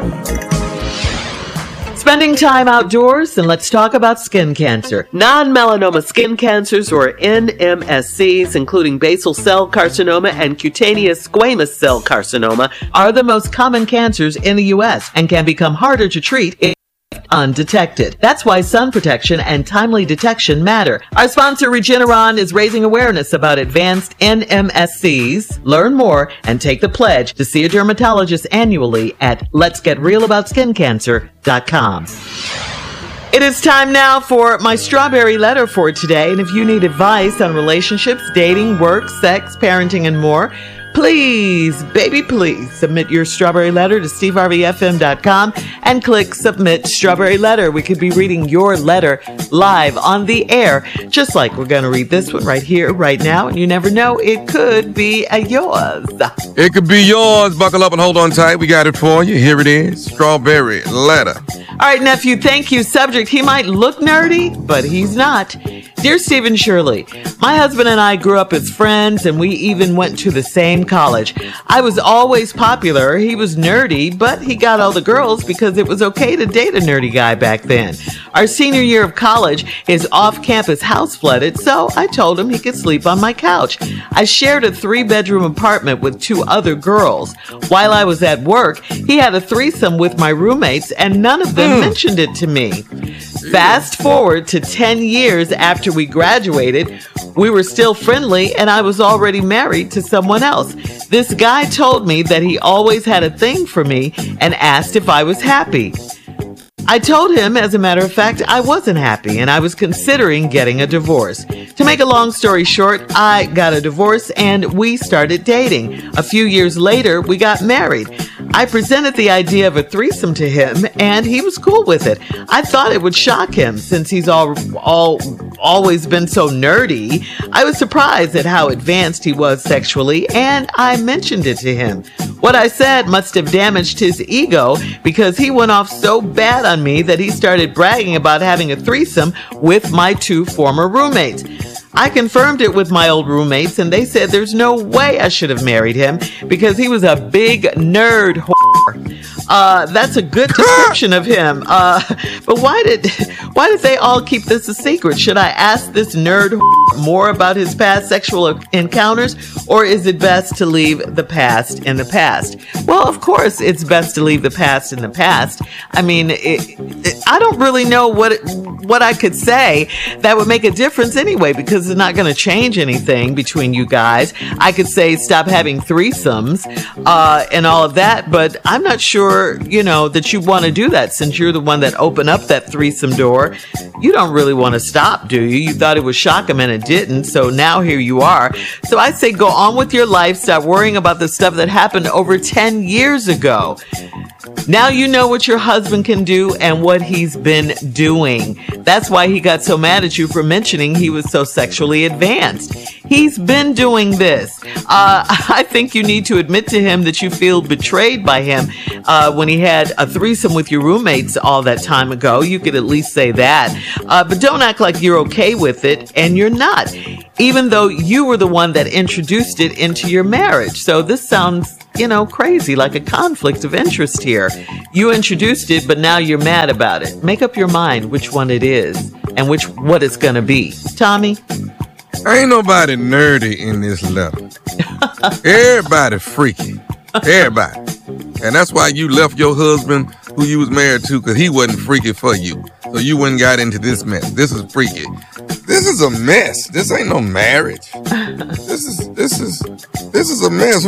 Spending time outdoors, and let's talk about skin cancer. Non-melanoma skin cancers, or NMSCs, including basal cell carcinoma and cutaneous squamous cell carcinoma, are the most common cancers in the U.S. and can become harder to treat if undetected. That's why sun protection and timely detection matter. Our sponsor, Regeneron, is raising awareness about advanced NMSCs. Learn more and take the pledge to see a dermatologist annually at letsgetrealaboutSkinCancer.com. It is time now for my strawberry letter for today. And if you need advice on relationships, dating, work, sex, parenting, and more, please, baby, please submit your strawberry letter to steveharveyfm.com and click submit strawberry letter. We could be reading your letter live on the air, just like we're going to read this one right here, right now. And you never know, it could be yours. It could be yours. Buckle up and hold on tight. We got it for you. Here it is. Strawberry letter. All right, nephew, thank you. Subject, he might look nerdy, but he's not. Dear Stephen Shirley, my husband and I grew up as friends, and we even went to the same college. I was always popular. He was nerdy, but he got all the girls because it was okay to date a nerdy guy back then. Our senior year of college, his off-campus house flooded, so I told him he could sleep on my couch. I shared a 3-bedroom apartment with 2 other girls. While I was at work, he had a threesome with my roommates, and none of them mentioned it to me. Fast forward to 10 years after we graduated, we were still friendly and I was already married to someone else. This guy told me that he always had a thing for me and asked if I was happy. I told him, as a matter of fact, I wasn't happy and I was considering getting a divorce. To make a long story short, I got a divorce and we started dating. A few years later, we got married. I presented the idea of a threesome to him and he was cool with it. I thought it would shock him since he's always been so nerdy. I was surprised at how advanced he was sexually and I mentioned it to him. What I said must have damaged his ego because he went off so bad on me that he started bragging about having a threesome with my 2 former roommates. I confirmed it with my old roommates and they said there's no way I should have married him because he was a big nerd whore. That's a good description of him. But why did they all keep this a secret? Should I ask this nerd whore more about his past sexual encounters, or is it best to leave the past in the past? Well, of course, it's best to leave the past in the past. I mean, I don't really know what I could say that would make a difference anyway, because it's not going to change anything between you guys. I could say stop having threesomes and all of that, but I'm not sure, that you want to do that since you're the one that opened up that threesome door. You don't really want to stop, do you? You thought it would shock him and it didn't, so now here you are. So I say go on with your life. Stop worrying about the stuff that happened over 10 years ago. Now you know what your husband can do and what he's been doing. That's why he got so mad at you for mentioning he was so sexually advanced. He's been doing this. I think you need to admit to him that you feel betrayed by him when he had a threesome with your roommates all that time ago. You could at least say that. But don't act like you're okay with it, and you're not, even though you were the one that introduced it into your marriage. So this sounds crazy, like a conflict of interest here. You introduced it, but now you're mad about it. Make up your mind which one it is and what it's going to be. Tommy? Ain't nobody nerdy in this letter. Everybody freaky. Everybody. And that's why you left your husband, who you was married to, because he wasn't freaky for you. So you wouldn't got into this mess. This is freaky. This is a mess. This ain't no marriage. This is a mess.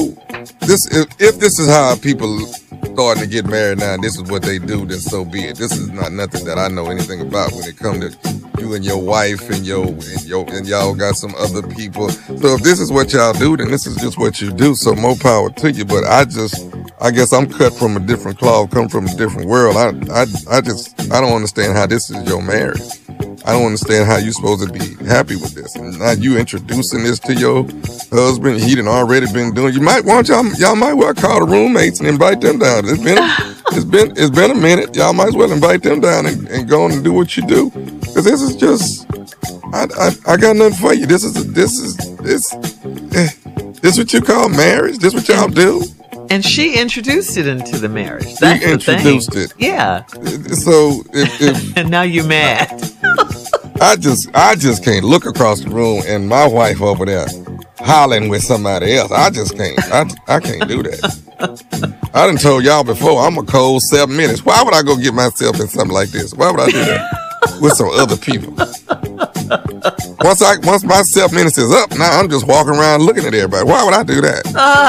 If this is how people starting to get married now, and this is what they do, then so be it. This is not nothing that I know anything about when it comes to you and your wife and y'all got some other people. So if this is what y'all do, then this is just what you do. So more power to you. But I guess I'm cut from a different cloth, come from a different world. I don't understand how this is your marriage. I don't understand how you're supposed to be happy with this. And now you introducing this to your husband. He done already been doing. You might want y'all might well call the roommates and invite them down. It's been a minute. Y'all might as well invite them down and go on and do what you do. Because this is just I got nothing for you. This what you call marriage? This what y'all do? And she introduced it into the marriage. That's She introduced it. Yeah. So if And now you're mad. I just can't look across the room and my wife over there hollering with somebody else. I just can't. I can't do that. I done told y'all before, I'm a cold 7 minutes. Why would I go get myself in something like this? Why would I do that with some other people? Once my 7 minutes is up, now I'm just walking around looking at everybody. Why would I do that?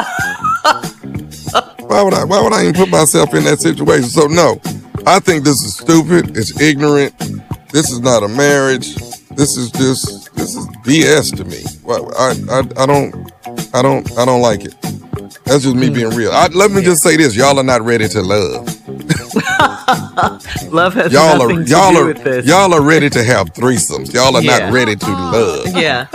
Why would I even put myself in that situation? So no, I think this is stupid. It's ignorant. This is not a marriage. This is BS to me. I don't like it. That's just me being real. Let me just say this: y'all are not ready to love. Love has nothing to do with this. Y'all are ready to have threesomes. Y'all are not ready to love. Yeah.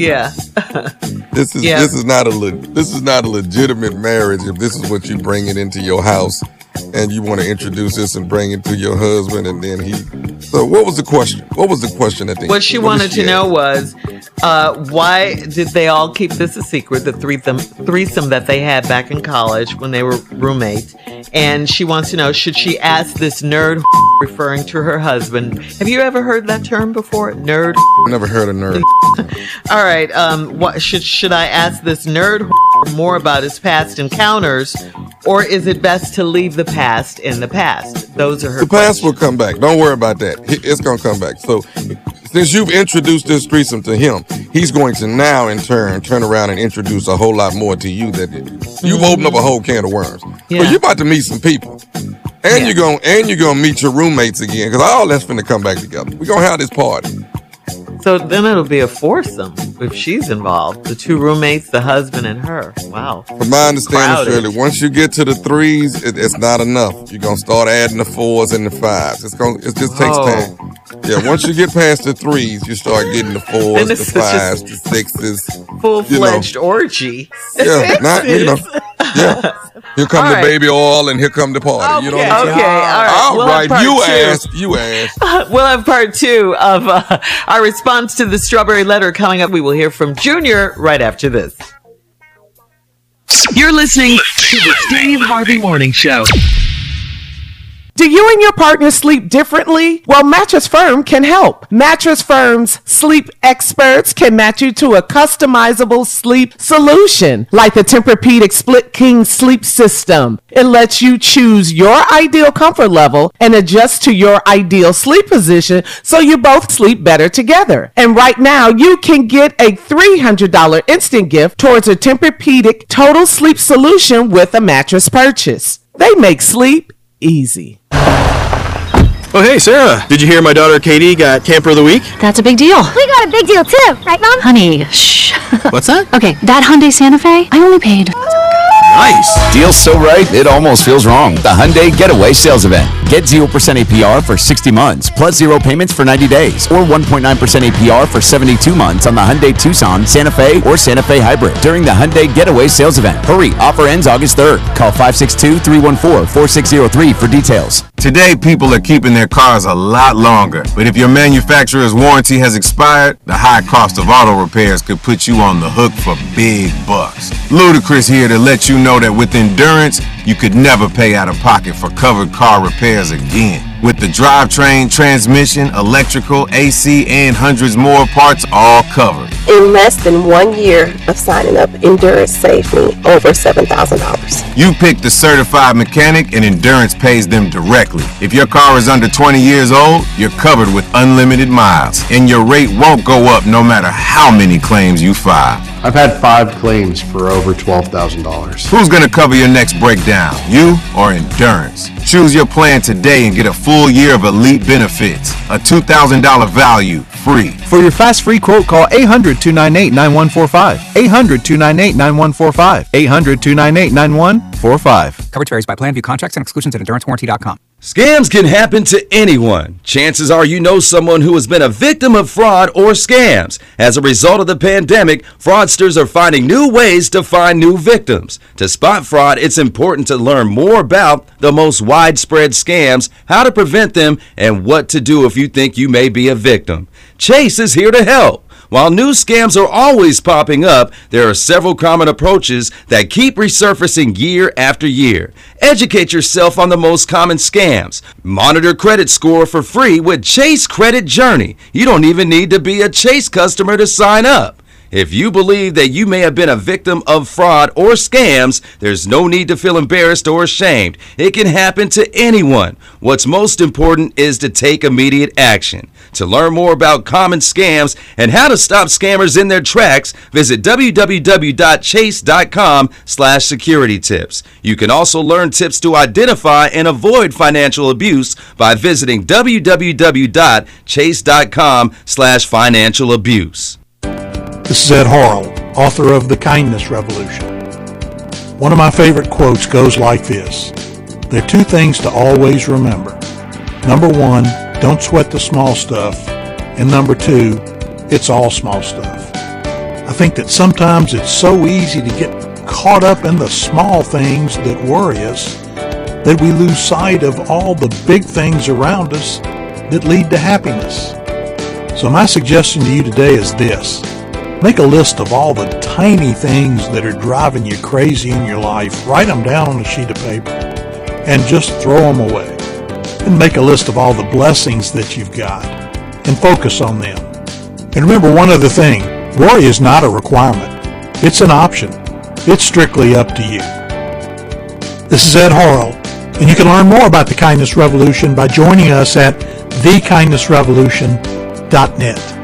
This is not a legitimate marriage. If this is what you bring it into your house, and you want to introduce this and bring it to your husband, and then he. So what was the question? What was the question at the end? What she wanted to know was, why did they all keep this a secret, the threesome that they had back in college when they were roommates? And she wants to know, should she ask this nerd referring to her husband? Have you ever heard that term before? Nerd? Never heard of nerd. All right. What should I ask this nerd more about his past encounters, or is it best to leave the past in the past? Those are her The past will come back. Don't worry about that. It's going to come back. So since you've introduced this threesome to him, he's going to now in turn around and introduce a whole lot more to you. That you've opened up a whole can of worms. Yeah. But you're about to meet some people. And you're gonna meet your roommates again, because all that's finna come back together. We're gonna have this party. So then it'll be a foursome if she's involved. The two roommates, the husband, and her. Wow. From my understanding, Crowded. Shirley, once you get to the threes, it's not enough. You're gonna start adding the fours and the fives. It just takes time. Yeah, once you get past the threes, you start getting the fours, Then the it's fives, just the sixes. Full-fledged orgy. Yeah, yeah. Here come All the right. baby oil and here come the party. You know what I'm saying? Okay, all right. All We'll have right, part you asked. We'll have part 2 of our response to the strawberry letter coming up. We will hear from Junior right after this. You're listening to the Steve Harvey Morning Show. Do you and your partner sleep differently? Well, Mattress Firm can help. Mattress Firm's sleep experts can match you to a customizable sleep solution, like the Tempur-Pedic Split King Sleep System. It lets you choose your ideal comfort level and adjust to your ideal sleep position so you both sleep better together. And right now, you can get a $300 instant gift towards a Tempur-Pedic Total Sleep Solution with a mattress purchase. They make sleep easy. Oh, hey, Sarah. Did you hear my daughter Katie got Camper of the Week? That's a big deal. We got a big deal too, right, Mom? Honey, shh. What's that? Okay, that Hyundai Santa Fe, I only paid. Nice. Deal so right, it almost feels wrong. The Hyundai Getaway Sales Event. Get 0% APR for 60 months, plus 0 payments for 90 days, or 1.9% APR for 72 months on the Hyundai Tucson, Santa Fe, or Santa Fe Hybrid during the Hyundai Getaway Sales Event. Hurry, offer ends August 3rd. Call 562-314-4603 for details. Today, people are keeping their cars a lot longer. But if your manufacturer's warranty has expired, the high cost of auto repairs could put you on the hook for big bucks. Ludacris here to let you know that with Endurance, you could never pay out of pocket for covered car repairs again. With the drivetrain, transmission, electrical, AC, and hundreds more parts all covered. In less than 1 year of signing up, Endurance saved me over $7,000. You pick the certified mechanic and Endurance pays them directly. If your car is under 20 years old, you're covered with unlimited miles, and your rate won't go up no matter how many claims you file. I've had 5 claims for over $12,000. Who's going to cover your next breakdown, you or Endurance? Choose your plan today and get a full year of elite benefits. A $2,000 value, free. For your fast free quote, call 800-298-9145. 800-298-9145. 800-298-9145. Coverage varies by plan. View contracts and exclusions at endurancewarranty.com. Scams can happen to anyone. Chances are you know someone who has been a victim of fraud or scams. As a result of the pandemic, fraudsters are finding new ways to find new victims. To spot fraud, it's important to learn more about the most widespread scams, how to prevent them, and what to do if you think you may be a victim. Chase is here to help. While new scams are always popping up, there are several common approaches that keep resurfacing year after year. Educate yourself on the most common scams. Monitor credit score for free with Chase Credit Journey. You don't even need to be a Chase customer to sign up. If you believe that you may have been a victim of fraud or scams, there's no need to feel embarrassed or ashamed. It can happen to anyone. What's most important is to take immediate action. To learn more about common scams and how to stop scammers in their tracks, visit www.chase.com/security tips. You can also learn tips to identify and avoid financial abuse by visiting www.chase.com/financial abuse. This is Ed Harrell, author of The Kindness Revolution. One of my favorite quotes goes like this: there are two things to always remember. Number one, don't sweat the small stuff. And number two, it's all small stuff. I think that sometimes it's so easy to get caught up in the small things that worry us that we lose sight of all the big things around us that lead to happiness. So my suggestion to you today is this: make a list of all the tiny things that are driving you crazy in your life. Write them down on a sheet of paper and just throw them away. And make a list of all the blessings that you've got and focus on them. And remember one other thing: worry is not a requirement. It's an option. It's strictly up to you. This is Ed Harrell, and you can learn more about the Kindness Revolution by joining us at thekindnessrevolution.net.